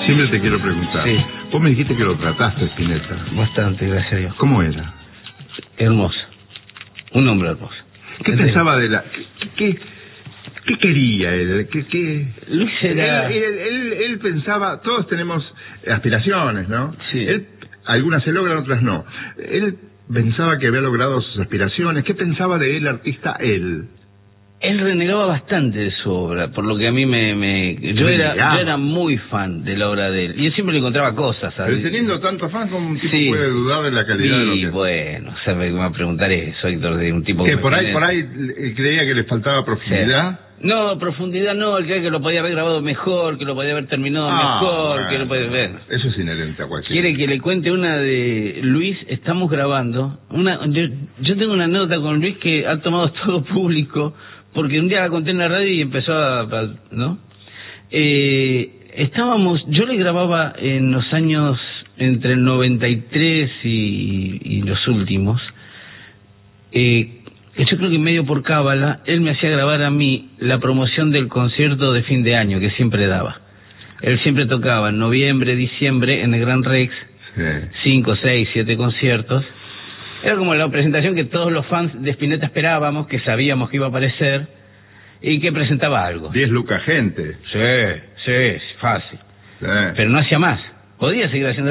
Siempre te quiero preguntar. Sí. Vos me dijiste que lo trataste, Spinetta. Bastante, gracias a Dios. ¿Cómo era? Hermoso. Un hombre hermoso. ¿Qué pensaba de la... ¿Qué quería él? Luis era... Él pensaba... Todos tenemos aspiraciones, ¿no? Sí. Algunas se logran, otras no. Él pensaba que había logrado sus aspiraciones. ¿Qué pensaba de él, artista, él? Él renegaba bastante de su obra, por lo que a mí yo era muy fan de la obra de él. Y él siempre le encontraba cosas, ¿sabes? Pero teniendo tantos fans, ¿cómo un tipo Sí. puede dudar de la calidad de lo que... Y bueno, o sea, me va a preguntar eso, Héctor, de un tipo que... por ahí creía que le faltaba profundidad. Sí. No, profundidad no, él creía que lo podía haber grabado mejor, que lo podía haber terminado mejor, bueno, que lo podía ver. Eso es inherente a cualquiera. Quiere que le cuente una de Luis, estamos grabando. Yo tengo una anécdota con Luis que ha tomado todo público, porque un día la conté en la radio y empezó ¿no? Yo le grababa en los años entre el 93 y los últimos. Yo creo que medio por cábala, él me hacía grabar a mí la promoción del concierto de fin de año que siempre daba. Él siempre tocaba en noviembre, diciembre en el Gran Rex, 5, 6, 7 conciertos. Era como la presentación que todos los fans de Spinetta esperábamos, que sabíamos que iba a aparecer y que presentaba algo. 10 lucas gente. Sí, fácil. Sí. Pero no hacía más. Podía seguir haciendo